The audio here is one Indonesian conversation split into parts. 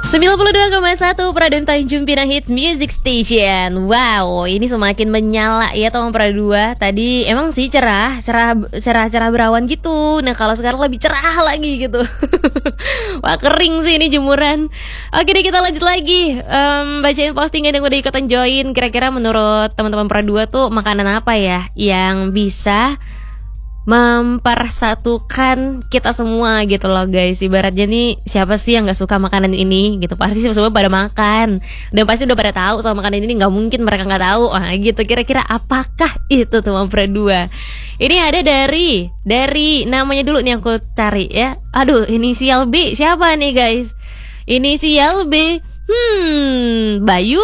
92,1 Pradon Tanjung Pinang Hits Music Station. Wow, ini semakin menyala ya Tomang Pradua. Tadi emang sih cerah berawan gitu. Nah kalau sekarang lebih cerah lagi gitu. Wah kering sih ini jemuran. Oke deh kita lanjut lagi. Bacain postingan yang udah ikutan join. Kira-kira menurut teman-teman Pradua tuh makanan apa ya yang bisa mempersatukan kita semua gitu loh guys. Ibaratnya nih siapa sih yang gak suka makanan ini gitu. Pasti semua pada makan. Dan pasti udah pada tahu soal makanan ini. Gak mungkin mereka gak tahu. Nah gitu kira-kira apakah itu teman Pradua. Ini ada dari namanya dulu nih aku cari ya. Aduh inisial B siapa nih guys. Inisial B Bayu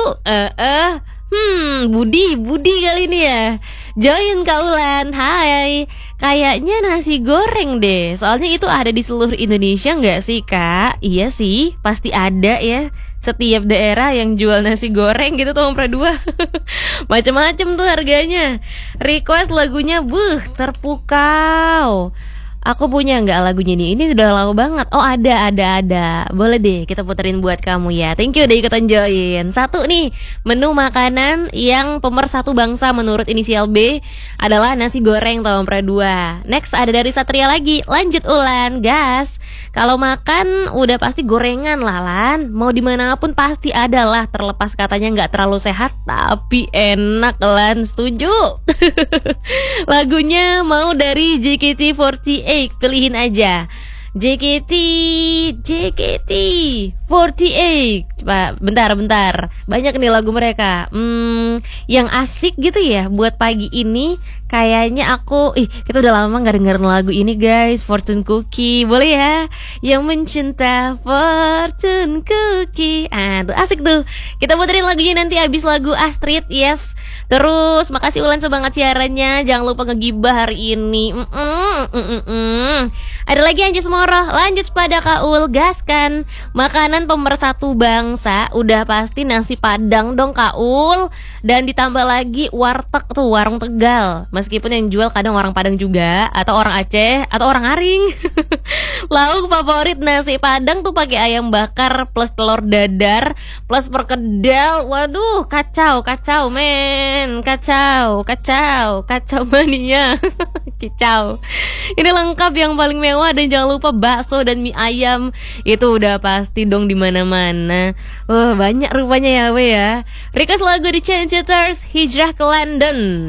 Budi kali ini ya. Join Kaulan. Hai. Kayaknya nasi goreng deh. Soalnya itu ada di seluruh Indonesia nggak sih kak? Iya sih, pasti ada ya. Setiap daerah yang jual nasi goreng gitu Tomang Pradua. Macem-macem tuh harganya. Request lagunya terpukau. Aku punya nggak lagunya nih? Ini udah lama banget. Oh ada. Boleh deh kita puterin buat kamu ya. Thank you udah ikutan join. Satu nih menu makanan yang pemersatu bangsa menurut inisial B adalah nasi goreng Tomang Pradua. Next ada dari Satria lagi. Lanjut Ulan, gas. Kalau makan udah pasti gorengan lah Lan. Mau dimanapun pasti ada lah. Terlepas katanya nggak terlalu sehat tapi enak Lan. Setuju. Lagunya mau dari JKT48. Pilihin aja JKT48. Coba bentar. Banyak nih lagu mereka. Yang asik gitu ya buat pagi ini. Kayaknya kita udah lama gak dengerin lagu ini guys. Fortune Cookie. Boleh ya? Yang mencinta Fortune Cookie. Tuh asik tuh. Kita puterin lagunya nanti abis lagu Astrid. Yes. Terus makasih Ulan semangat siarannya. Jangan lupa ngegibah hari ini. Ada lagi Anjus Moroh. Lanjut pada Kaul. Gaskan. Makanan pemersatu bangsa udah pasti nasi padang dong Kaul. Dan ditambah lagi warteg tuh, warung Tegal. Meskipun yang jual kadang orang Padang juga, atau orang Aceh, atau orang Aring. Lauk favorit nasi padang tuh pakai ayam bakar plus telur dadar plus perkedel. Waduh, kacau men. Kacau mania. Kicau. Ini lengkap yang paling mewah. Dan jangan lupa bakso dan mie ayam. Itu udah pasti dong di mana-mana. Wah, banyak rupanya ya we ya. Request lagu di Chanchuters, Hijrah ke London.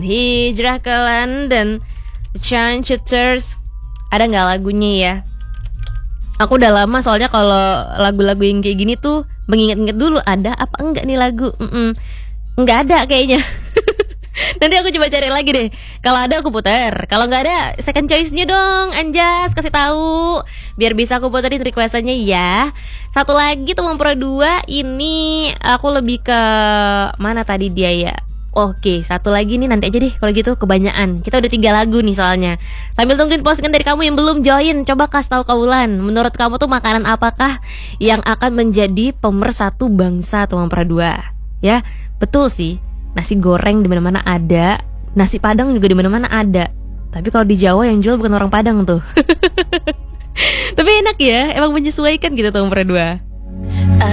Chanchuters. Ada nggak lagunya ya? Aku udah lama soalnya kalau lagu-lagu yang kayak gini tuh mengingat-ingat dulu ada apa enggak nih lagu. Enggak ada kayaknya. Nanti aku coba cari lagi deh. Kalau ada aku puter. Kalau nggak ada second choice-nya dong Anjas, kasih tahu biar bisa aku puterin requestannya ya. Satu lagi Tomang Pradua. Ini aku lebih ke mana tadi dia ya. Oke, satu lagi nih nanti aja deh kalau gitu kebanyakan. Kita udah 3 lagu nih soalnya. Sambil tungguin postingan dari kamu yang belum join, coba kasih tahu Kaulan. Menurut kamu tuh makanan apakah yang akan menjadi pemersatu bangsa Tomang Pradua? Ya, betul sih. Nasi goreng di mana-mana ada, nasi padang juga di mana-mana ada. Tapi kalau di Jawa yang jual bukan orang Padang tuh. Tapi enak ya, emang menyesuaikan gitu Tomang Pradua.